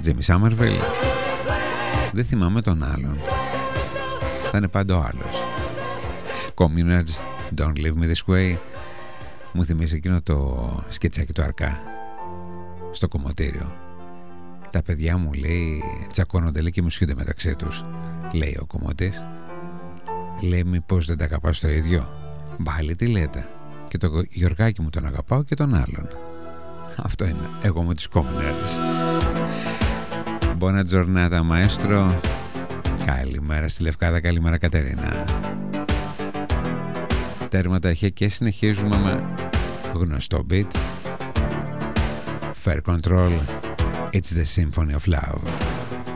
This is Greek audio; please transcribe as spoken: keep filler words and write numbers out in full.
Τζίμι Σάμερβιλ. Δεν θυμάμαι τον άλλον. Θα είναι πάντα ο άλλος. Communards, Don't Leave Me This Way. Μου θυμίζει εκείνο το σκετσάκι του Αρκά στο κομμωτήριο. Τα παιδιά μου, λέει, τσακώνονται, λέει, και μουσιούνται μεταξύ τους. Λέει ο κομμωτής. Λέει, μήπως δεν τα αγαπάς το ίδιο? Μπάλι, τι λέτε? Και το Γιωργάκι μου τον αγαπάω και τον άλλον. Αυτό είμαι εγώ με τους Communards. Buona giornata, maestro. Καλημέρα στη Λευκάδα, καλημέρα Κατερίνα. Τέρμα τα ηχεία και συνεχίζουμε με γνωστό beat. Fair Control, It's the Symphony of Love.